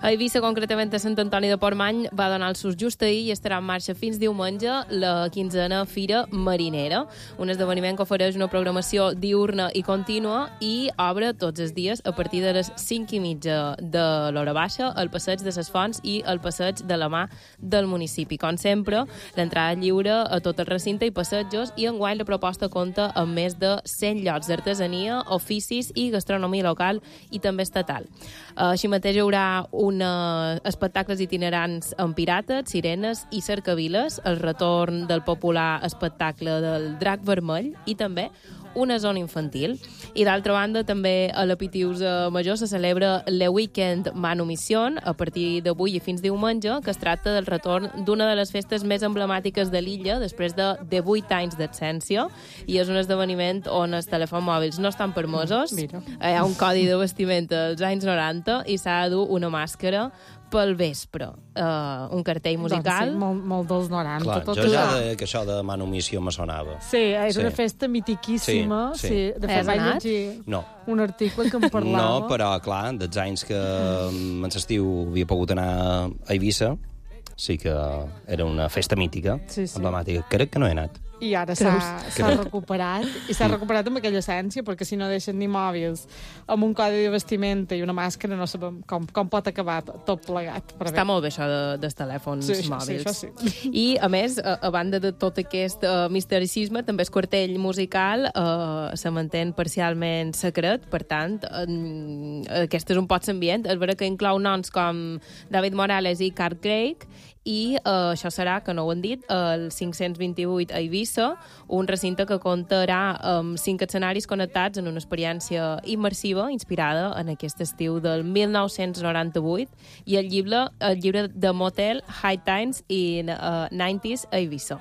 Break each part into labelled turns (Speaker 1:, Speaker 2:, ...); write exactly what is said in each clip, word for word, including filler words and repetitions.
Speaker 1: A Eivissa, concretament a Sant Antoni de Portmany, va donar el sus just ahir i estarà en marxa fins diumenge la quinzena Fira Marinera, un esdeveniment que ofereix una programació diurna i contínua i obre tots els dies a partir de les cinc i mitja de l'hora baixa, al passeig de les Fonts i al passeig de la Mà del municipi. Com sempre, l'entrada és lliure a tot el recinte i passejos i enguany la proposta compta amb més de cent llocs d'artesania, oficis i gastronomia local i també estatal. Així mateix hi haurà un espectacles itinerants amb pirates, sirenes i cercaviles, el retorn del popular espectacle del Drac Vermell i també una zona infantil. I d'altra banda, també a la Pitiusa Major se celebra le Weekend Manumission a partir d'avui i fins diumenge, que es tracta del retorn d'una de les festes més emblemàtiques de l'illa després de divuit anys d'absència, i és un esdeveniment on els telèfons mòbils no estan permesos. Mira. Hi ha un codi de vestimenta dels anys noranta i s'ha de dur una màscara pel vespre. Uh, un cartell musical.
Speaker 2: Doncs sí, molt, molt dels noranta.
Speaker 3: Clar,
Speaker 2: tot
Speaker 3: jo ja
Speaker 2: això.
Speaker 3: de, que això de Manumissió me sonava.
Speaker 2: Sí, és
Speaker 3: Sí.
Speaker 2: una festa mitiquíssima.
Speaker 3: Sí, sí.
Speaker 2: Sí. De fet,
Speaker 1: Has
Speaker 2: vaig
Speaker 1: anat?
Speaker 2: llegir
Speaker 3: No.
Speaker 2: un article que em parlava.
Speaker 3: No, però, clar, dels anys que en l'estiu havia pogut anar a Eivissa, sí que era una festa mítica,
Speaker 2: Sí, sí.
Speaker 3: emblemàtica. Crec que no he anat.
Speaker 2: I ara s'ha s'ha
Speaker 3: Crec.
Speaker 2: recuperat, i s'ha recuperat amb aquella essència, perquè si no deixen ni mòbils amb un codi de vestimenta i una màscara no sabem com, com pot acabar tot plegat. Però
Speaker 1: Està
Speaker 2: bé.
Speaker 1: molt bé això de, dels telèfons
Speaker 2: Sí, això sí,
Speaker 1: mòbils.
Speaker 2: això sí.
Speaker 1: I, a més, a, a banda de tot aquest uh, mistericisme, també el quartell musical uh, se manté parcialment secret, per tant, uh, aquest és un pot ambient. És vera que inclou noms com David Morales i Carl Craig, i uh, això serà, que no ho han dit, el cinc-cents vint-i-vuit a Eivissa, un recinte que comptarà amb cinc escenaris connectats en una experiència immersiva inspirada en aquest estiu del mil nou-cents noranta-vuit i el llibre, el llibre de Motel High Times in uh, nineties a Eivissa.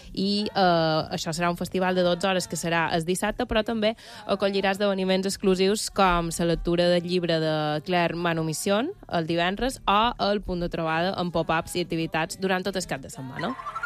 Speaker 1: I eh, això serà un festival de dotze hores que serà el dissabte, però també acollirà esdeveniments exclusius com la lectura del llibre de Claire Manumission el divendres o el punt de trobada amb pop-ups i activitats durant tot el cap de setmana.